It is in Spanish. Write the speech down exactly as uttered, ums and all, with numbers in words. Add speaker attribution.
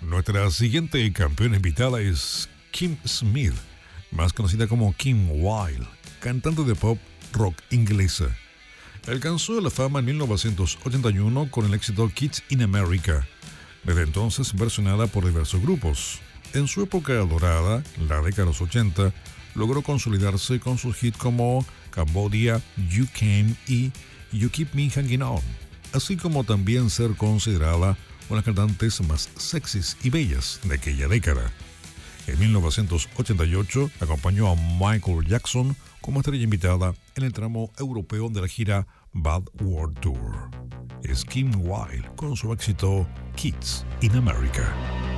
Speaker 1: Nuestra siguiente campeona invitada es Kim Smith, más conocida como Kim Wilde, cantante de pop rock inglesa. Alcanzó la fama en mil novecientos ochenta y uno con el éxito Kids in America, desde entonces versionada por diversos grupos. En su época dorada, la década de los ochenta, logró consolidarse con sus hits como Cambodia, You Came y You Keep Me Hanging On, así como también ser considerada una de las cantantes más sexys y bellas de aquella década. En mil novecientos ochenta y ocho acompañó a Michael Jackson como estrella invitada en el tramo europeo de la gira Bad World Tour. Es Kim Wilde con su éxito Kids in America.